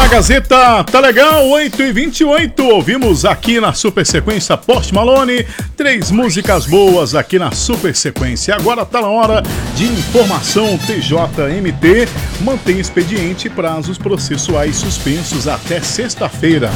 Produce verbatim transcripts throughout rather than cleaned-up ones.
Gazeta, tá legal, oito e vinte e oito, ouvimos aqui na Super Sequência Post Malone, três músicas boas aqui na Super Sequência. Agora tá na hora de informação. T J M T mantém expediente e prazos processuais suspensos até sexta-feira.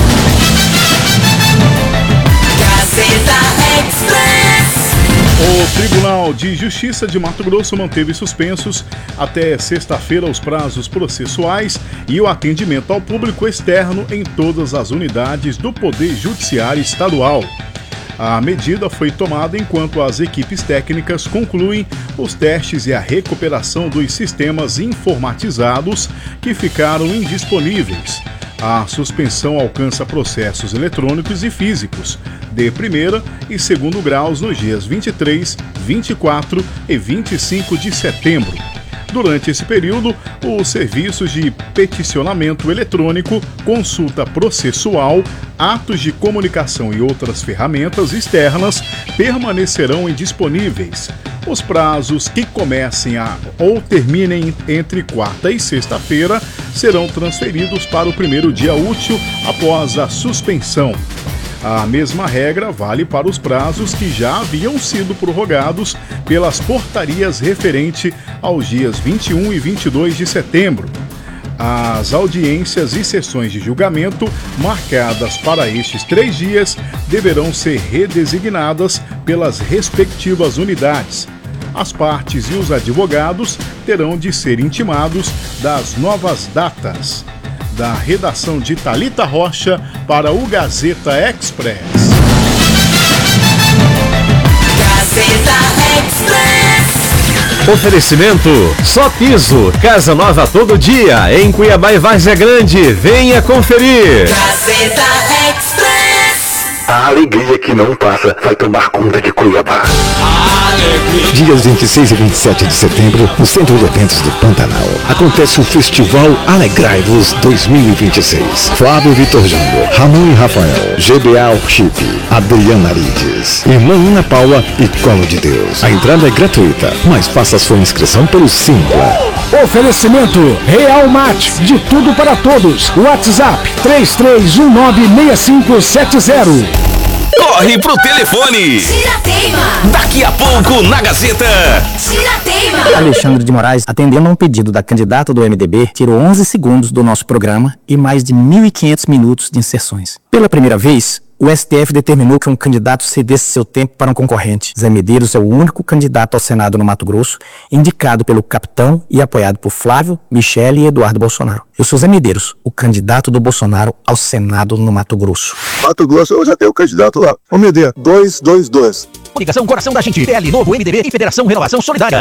Gazeta Express. O Tribunal de Justiça de Mato Grosso manteve suspensos até sexta-feira os prazos processuais e o atendimento ao público externo em todas as unidades do Poder Judiciário Estadual. A medida foi tomada enquanto as equipes técnicas concluem os testes e a recuperação dos sistemas informatizados que ficaram indisponíveis. A suspensão alcança processos eletrônicos e físicos de primeira e segundo graus nos dias vinte e três, vinte e quatro e vinte e cinco de setembro. Durante esse período, os serviços de peticionamento eletrônico, consulta processual, atos de comunicação e outras ferramentas externas permanecerão indisponíveis. Os prazos que comecem a ou terminem entre quarta e sexta-feira serão transferidos para o primeiro dia útil após a suspensão. A mesma regra vale para os prazos que já haviam sido prorrogados pelas portarias referente aos dias vinte e um e vinte e dois de setembro. As audiências e sessões de julgamento marcadas para estes três dias deverão ser redesignadas pelas respectivas unidades. As partes e os advogados terão de ser intimados das novas datas. Da redação de Thalita Rocha para o Gazeta Express. Gazeta Express. Oferecimento Só Piso, casa nova todo dia, em Cuiabá e Várzea Grande. Venha conferir. Gazeta Express. A alegria que não passa vai tomar conta de Cuiabá. Dias vinte e seis e vinte e sete de setembro, no Centro de Eventos do Pantanal, acontece o Festival Alegrai-vos dois mil e vinte e seis. Flávio Vitor Júnior, Ramon e Rafael, G B A Worship, Adriana Arides, Irmã Ana Paula e Colo de Deus. A entrada é gratuita, mas faça sua inscrição pelo Simpla. Oferecimento Real Mate, de tudo para todos. WhatsApp três três um nove seis cinco sete zero. Corre pro telefone! Tirateima! Daqui a pouco na Gazeta! Tirateima! Alexandre de Moraes, atendendo a um pedido da candidata do M D B, tirou onze segundos do nosso programa e mais de mil e quinhentos minutos de inserções. Pela primeira vez, o S T F determinou que um candidato cedesse seu tempo para um concorrente. Zé Medeiros é o único candidato ao Senado no Mato Grosso, indicado pelo capitão e apoiado por Flávio, Michele e Eduardo Bolsonaro. Eu sou Zé Medeiros, o candidato do Bolsonaro ao Senado no Mato Grosso. Mato Grosso, eu já tenho o candidato lá. O M D, dois dois dois. Ligação Coração da Gente, P L Novo M D B e Federação Renovação Solidária.